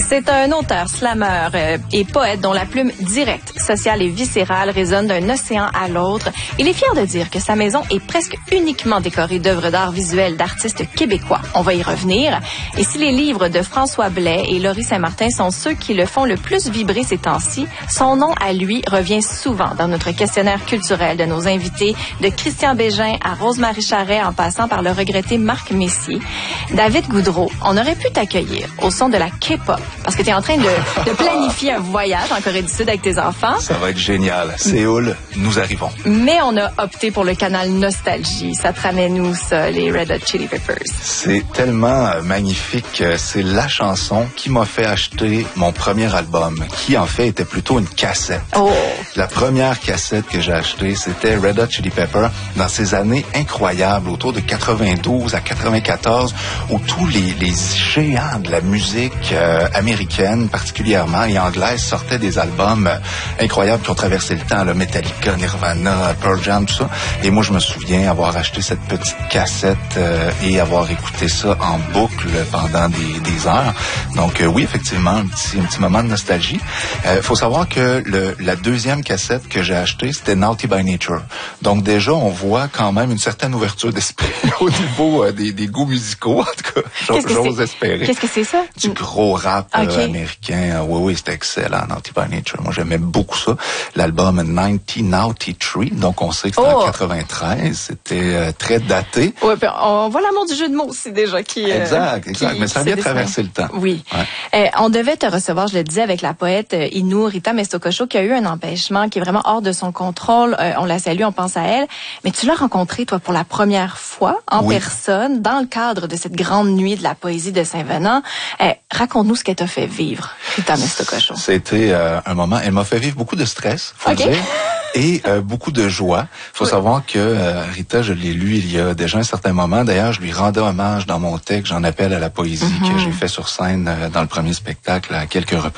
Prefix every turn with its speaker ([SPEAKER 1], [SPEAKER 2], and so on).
[SPEAKER 1] C'est un auteur, slameur et poète dont la plume directe, sociale et viscérale résonne d'un océan à l'autre. Il est fier de dire que sa maison est presque uniquement décorée d'œuvres d'art visuel d'artistes québécois. On va y revenir. Et si les livres de François Blais et Laurie Saint-Martin sont ceux qui le font le plus vibrer ces temps-ci, son nom à lui revient souvent dans notre questionnaire culturel de nos invités, de Christian Bégin à Rose-Marie Charret en passant par le regretté Marc Messier. David Goudreau, on aurait pu t'accueillir au son de la K-pop parce que tu es en train de planifier un voyage en Corée du Sud avec tes enfants.
[SPEAKER 2] Ça va être génial. Séoul, nous arrivons.
[SPEAKER 1] Mais on a opté pour le canal Nostalgie. Ça te ramène où, ça, les Red Hot Chili Peppers?
[SPEAKER 2] C'est tellement magnifique. C'est la chanson qui m'a fait acheter mon premier album, qui en fait était plutôt une cassette.
[SPEAKER 1] Oh.
[SPEAKER 2] La première cassette que j'ai achetée, c'était Red Hot Chili Peppers dans ces années incroyables, autour de 92 à 94, où tous les géants de la musique américaine, particulièrement, et anglaise, sortaient des albums incroyables qui ont traversé le temps, là, Metallica, Nirvana, Pearl Jam, tout ça. Et moi, je me souviens avoir acheté cette petite cassette et avoir écouté ça en boucle pendant des heures. Donc oui, effectivement, un petit moment de nostalgie. Faut savoir que la deuxième cassette que j'ai achetée, c'était Naughty by Nature. Donc déjà, on voit quand même une certaine ouverture d'esprit au niveau des goûts musicaux, en tout cas, j'ose espérer.
[SPEAKER 1] Qu'est-ce que c'est ça?
[SPEAKER 2] Du gros rap américain. Oui, c'était excellent, Naughty by Nature. Moi, j'aimais beaucoup ça. L'album 1993, donc on sait que c'était en 93, c'était très daté.
[SPEAKER 1] Oui, puis on voit l'amour du jeu de mots aussi déjà qui...
[SPEAKER 2] Exact. Mais ça a bien traversé le temps.
[SPEAKER 1] Oui. Ouais. On devait te recevoir, je le disais, avec la poète Inou Rita Mestokosho, qui a eu un empêchement qui est vraiment hors de son contrôle. On la salue, on pense à elle. Mais tu l'as rencontrée, toi, pour la première fois, en personne, dans le cadre de cette grande nuit de la poésie de Saint-Venant. Raconte-nous ce qu'elle t'a fait vivre, Rita Mestokosho.
[SPEAKER 2] C'était un moment... Elle m'a fait vivre beaucoup de stress, faut le dire. Et beaucoup de joie. Il faut savoir que Rita, je l'ai lu il y a déjà un certain moment. D'ailleurs, je lui rendais hommage dans mon texte. J'en appelle à la poésie que j'ai fait sur scène dans le premier spectacle à quelques reprises.